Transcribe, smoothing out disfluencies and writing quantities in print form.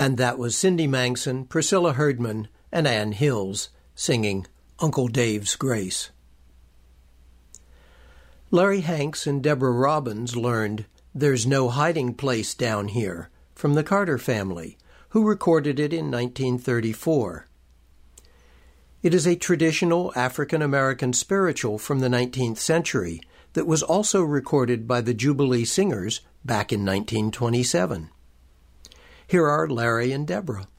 And that was Cindy Mangson, Priscilla Herdman, and Ann Hills singing Uncle Dave's Grace. Larry Hanks and Deborah Robbins learned There's No Hiding Place Down Here from the Carter Family, who recorded it in 1934. It is a traditional African-American spiritual from the 19th century that was also recorded by the Jubilee Singers back in 1927. Here are Larry and Deborah.